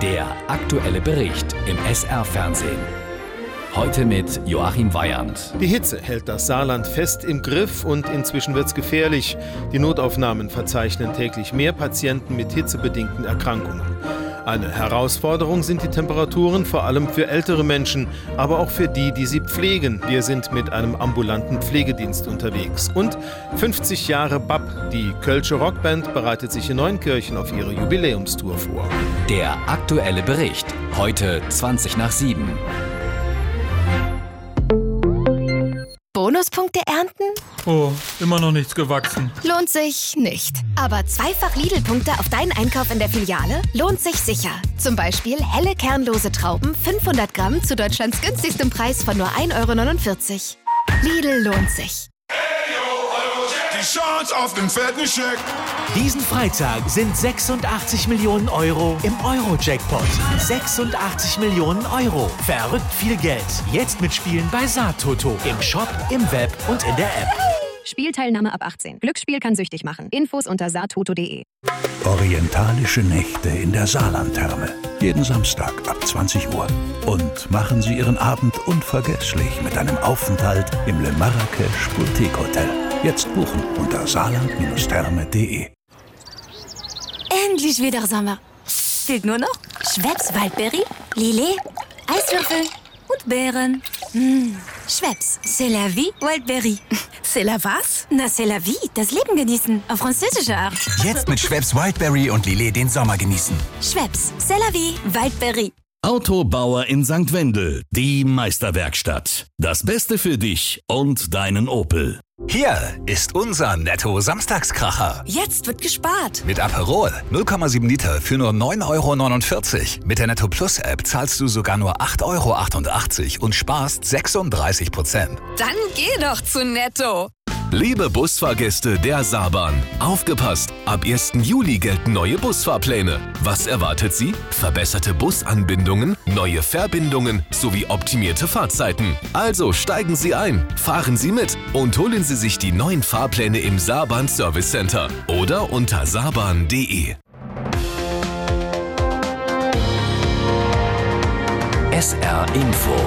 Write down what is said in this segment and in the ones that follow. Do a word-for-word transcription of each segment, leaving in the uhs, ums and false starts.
Der aktuelle Bericht im S R-Fernsehen. Heute mit Joachim Weyand. Die Hitze hält das Saarland fest im Griff und inzwischen wird's gefährlich. Die Notaufnahmen verzeichnen täglich mehr Patienten mit hitzebedingten Erkrankungen. Eine Herausforderung sind die Temperaturen, vor allem für ältere Menschen, aber auch für die, die sie pflegen. Wir sind mit einem ambulanten Pflegedienst unterwegs. Und fünfzig Jahre B A P. Die Kölsche Rockband bereitet sich in Neunkirchen auf ihre Jubiläumstour vor. Der aktuelle Bericht. Heute zwanzig nach sieben. Bonuspunkte ernten? Oh, immer noch nichts gewachsen. Lohnt sich nicht. Aber zweifach Lidl-Punkte auf deinen Einkauf in der Filiale lohnt sich sicher. Zum Beispiel helle kernlose Trauben, fünfhundert Gramm zu Deutschlands günstigstem Preis von nur ein Euro neunundvierzig. Lidl lohnt sich. Die Chance auf den fetten Scheck. Diesen Freitag sind sechsundachtzig Millionen Euro im Euro-Jackpot. sechsundachtzig Millionen Euro. Verrückt viel Geld. Jetzt mitspielen bei Saartoto. Im Shop, im Web und in der App. Spielteilnahme ab achtzehn. Glücksspiel kann süchtig machen. Infos unter saartoto punkt de. Orientalische Nächte in der Saarlandtherme. Jeden Samstag ab zwanzig Uhr. Und machen Sie Ihren Abend unvergesslich mit einem Aufenthalt im Le Marrakech Boutique Hotel. Jetzt buchen unter saarland therme punkt de. Endlich wieder Sommer. Fehlt nur noch Schweppes Waldberry, Lillet, Eiswürfel und Beeren. Mmh. Schweppes, c'est la vie, Waldberry. C'est la was? Na, c'est la vie, das Leben genießen, auf französische Art. Jetzt mit Schweppes Wildberry und Lillet den Sommer genießen. Schweppes, c'est la vie, Waldberry. Autobauer in Sankt Wendel, die Meisterwerkstatt. Das Beste für dich und deinen Opel. Hier ist unser Netto-Samstagskracher. Jetzt wird gespart. Mit Aperol null Komma sieben Liter für nur neun Euro neunundvierzig. Mit der Netto Plus App zahlst du sogar nur acht Euro achtundachtzig und sparst sechsunddreißig Prozent. Dann geh doch zu Netto. Liebe Busfahrgäste der Saarbahn, aufgepasst! Ab ersten Juli gelten neue Busfahrpläne. Was erwartet Sie? Verbesserte Busanbindungen, neue Verbindungen sowie optimierte Fahrzeiten. Also steigen Sie ein, fahren Sie mit und holen Sie sich die neuen Fahrpläne im Saarbahn Service Center oder unter saarbahn punkt de. S R Info.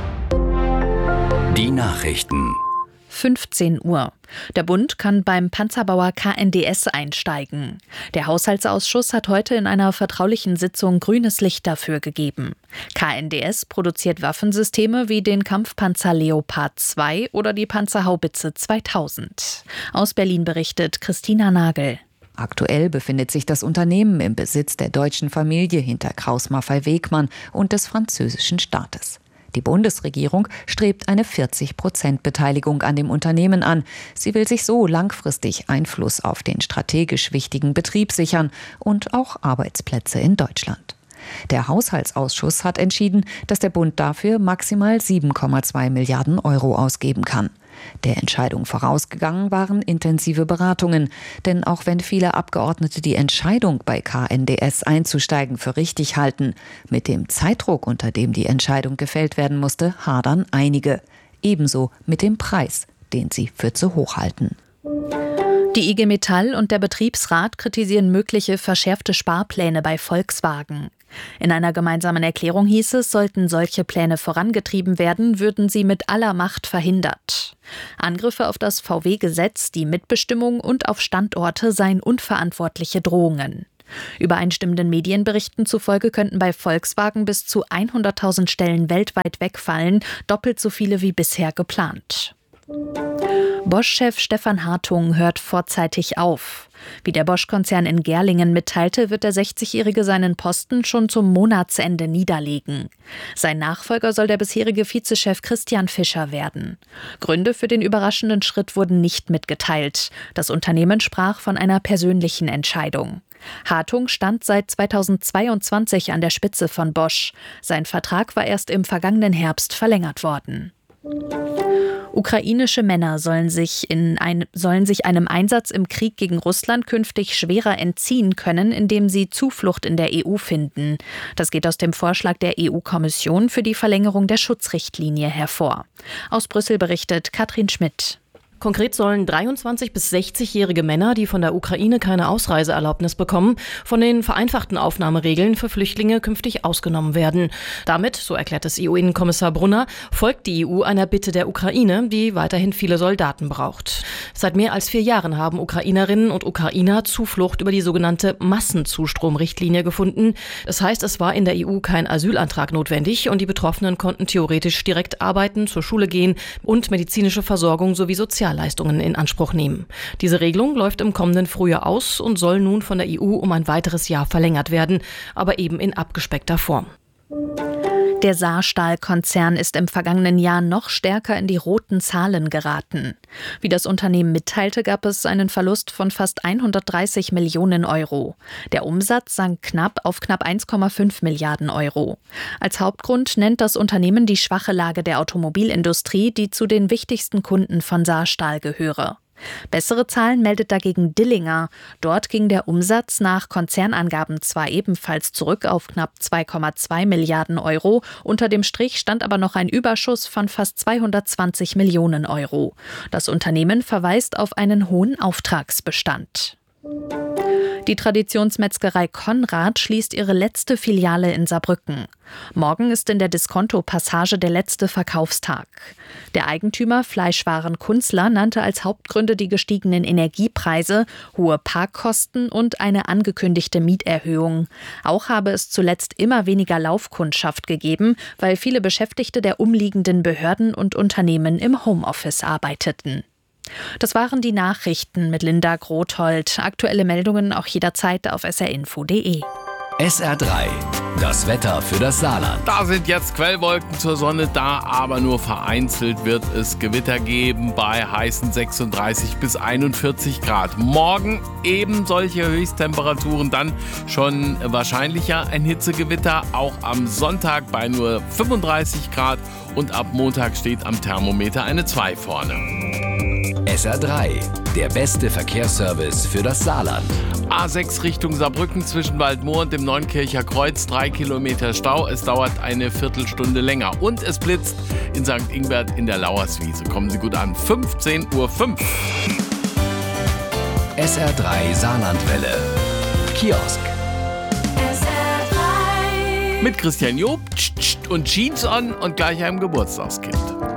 Die Nachrichten. fünfzehn Uhr. Der Bund kann beim Panzerbauer K N D S einsteigen. Der Haushaltsausschuss hat heute in einer vertraulichen Sitzung grünes Licht dafür gegeben. K N D S produziert Waffensysteme wie den Kampfpanzer Leopard zwei oder die Panzerhaubitze zweitausend. Aus Berlin berichtet Christina Nagel. Aktuell befindet sich das Unternehmen im Besitz der deutschen Familie hinter Krauss-Maffei-Wegmann und des französischen Staates. Die Bundesregierung strebt eine vierzig Prozent Beteiligung an dem Unternehmen an. Sie will sich so langfristig Einfluss auf den strategisch wichtigen Betrieb sichern und auch Arbeitsplätze in Deutschland. Der Haushaltsausschuss hat entschieden, dass der Bund dafür maximal sieben Komma zwei Milliarden Euro ausgeben kann. Der Entscheidung vorausgegangen waren intensive Beratungen. Denn auch wenn viele Abgeordnete die Entscheidung, bei K N D S einzusteigen, für richtig halten, mit dem Zeitdruck, unter dem die Entscheidung gefällt werden musste, hadern einige. Ebenso mit dem Preis, den sie für zu hoch halten. Die I G Metall und der Betriebsrat kritisieren mögliche verschärfte Sparpläne bei Volkswagen. In einer gemeinsamen Erklärung hieß es, sollten solche Pläne vorangetrieben werden, würden sie mit aller Macht verhindert. Angriffe auf das V W-Gesetz, die Mitbestimmung und auf Standorte seien unverantwortliche Drohungen. Übereinstimmenden Medienberichten zufolge könnten bei Volkswagen bis zu hunderttausend Stellen weltweit wegfallen, doppelt so viele wie bisher geplant. Bosch-Chef Stefan Hartung hört vorzeitig auf. Wie der Bosch-Konzern in Gerlingen mitteilte, wird der sechzigjährige seinen Posten schon zum Monatsende niederlegen. Sein Nachfolger soll der bisherige Vizechef Christian Fischer werden. Gründe für den überraschenden Schritt wurden nicht mitgeteilt. Das Unternehmen sprach von einer persönlichen Entscheidung. Hartung stand seit zweitausendzweiundzwanzig an der Spitze von Bosch. Sein Vertrag war erst im vergangenen Herbst verlängert worden. Ukrainische Männer sollen sich, in ein, sollen sich einem Einsatz im Krieg gegen Russland künftig schwerer entziehen können, indem sie Zuflucht in der E U finden. Das geht aus dem Vorschlag der E U-Kommission für die Verlängerung der Schutzrichtlinie hervor. Aus Brüssel berichtet Katrin Schmidt. Konkret sollen dreiundzwanzig- bis sechzigjährige Männer, die von der Ukraine keine Ausreiseerlaubnis bekommen, von den vereinfachten Aufnahmeregeln für Flüchtlinge künftig ausgenommen werden. Damit, so erklärt es E U-Innenkommissar Brunner, folgt die E U einer Bitte der Ukraine, die weiterhin viele Soldaten braucht. Seit mehr als vier Jahren haben Ukrainerinnen und Ukrainer Zuflucht über die sogenannte Massenzustromrichtlinie gefunden. Das heißt, es war in der E U kein Asylantrag notwendig und die Betroffenen konnten theoretisch direkt arbeiten, zur Schule gehen und medizinische Versorgung sowie Sozialleistungen in Anspruch nehmen. Diese Regelung läuft im kommenden Frühjahr aus und soll nun von der E U um ein weiteres Jahr verlängert werden, aber eben in abgespeckter Form. Der Saarstahl-Konzern ist im vergangenen Jahr noch stärker in die roten Zahlen geraten. Wie das Unternehmen mitteilte, gab es einen Verlust von fast hundertdreißig Millionen Euro. Der Umsatz sank knapp auf knapp eins Komma fünf Milliarden Euro. Als Hauptgrund nennt das Unternehmen die schwache Lage der Automobilindustrie, die zu den wichtigsten Kunden von Saarstahl gehöre. Bessere Zahlen meldet dagegen Dillinger. Dort ging der Umsatz nach Konzernangaben zwar ebenfalls zurück auf knapp zwei Komma zwei Milliarden Euro, unter dem Strich stand aber noch ein Überschuss von fast zweihundertzwanzig Millionen Euro. Das Unternehmen verweist auf einen hohen Auftragsbestand. Die Traditionsmetzgerei Konrad schließt ihre letzte Filiale in Saarbrücken. Morgen ist in der Diskonto-Passage der letzte Verkaufstag. Der Eigentümer Fleischwaren Kunzler nannte als Hauptgründe die gestiegenen Energiepreise, hohe Parkkosten und eine angekündigte Mieterhöhung. Auch habe es zuletzt immer weniger Laufkundschaft gegeben, weil viele Beschäftigte der umliegenden Behörden und Unternehmen im Homeoffice arbeiteten. Das waren die Nachrichten mit Linda Grothold. Aktuelle Meldungen auch jederzeit auf s r info punkt d e. S R drei, das Wetter für das Saarland. Da sind jetzt Quellwolken zur Sonne da, aber nur vereinzelt wird es Gewitter geben bei heißen sechsunddreißig bis einundvierzig Grad. Morgen eben solche Höchsttemperaturen, dann schon wahrscheinlicher ein Hitzegewitter, auch am Sonntag bei nur fünfunddreißig Grad und ab Montag steht am Thermometer eine zwei vorne. S R drei, der beste Verkehrsservice für das Saarland. A sechs Richtung Saarbrücken zwischen Waldmoor und dem Neunkircher Kreuz, drei Kilometer Stau. Es dauert eine Viertelstunde länger. Und es blitzt in Sankt Ingbert in der Lauerswiese. Kommen Sie gut an, fünfzehn Uhr fünf. S R drei Saarlandwelle. Kiosk. S R drei. Mit Christian Job und Jeans on und gleich einem Geburtstagskind.